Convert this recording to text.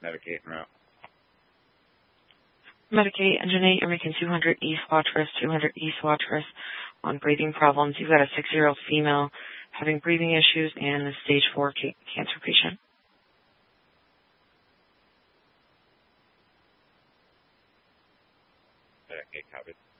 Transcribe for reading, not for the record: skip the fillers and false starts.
Medicaid route. Medicaid, Enginate, you're making 200 East Watrous, 200 East Watrous on breathing problems. You've got a 6-year-old female having breathing issues and a stage 4 cancer patient. Okay, copied.